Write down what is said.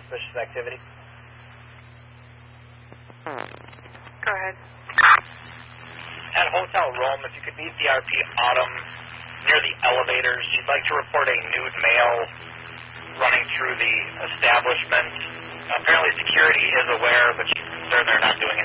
suspicious activity. Go ahead. At Hotel Rome, if you could meet DRP Autumn near the elevators, she'd like to report a nude male running through the establishment. Apparently security is aware, but she's concerned they're not doing